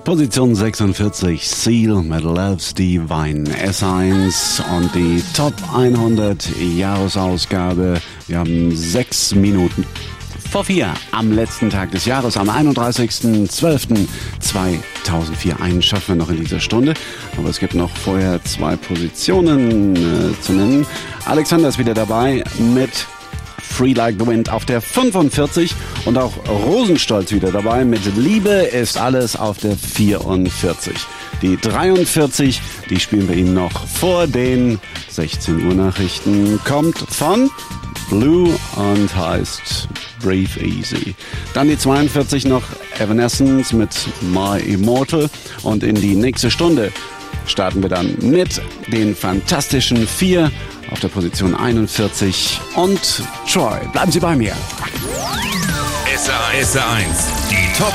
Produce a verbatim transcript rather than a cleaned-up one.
Position sechsundvierzig, Seal mit Love's Divine, S eins und die Top hundert Jahresausgabe. Wir haben sechs Minuten vor vier am letzten Tag des Jahres, am einunddreißigsten zwölften zweitausendvier. Einen schaffen wir noch in dieser Stunde, aber es gibt noch vorher zwei Positionen äh, zu nennen. Alexander ist wieder dabei mit Free Like the Wind auf der fünfundvierzig und auch Rosenstolz wieder dabei mit Liebe ist alles auf der vierundvierzig. Die dreiundvierzig, die spielen wir Ihnen noch vor den sechzehn Uhr Nachrichten, kommt von Blue und heißt Breathe Easy. Dann die zweiundvierzig noch Evanescence mit My Immortal und in die nächste Stunde starten wir dann mit den fantastischen vier auf der Position einundvierzig und Troy. Bleiben Sie bei mir. S R eins, die Top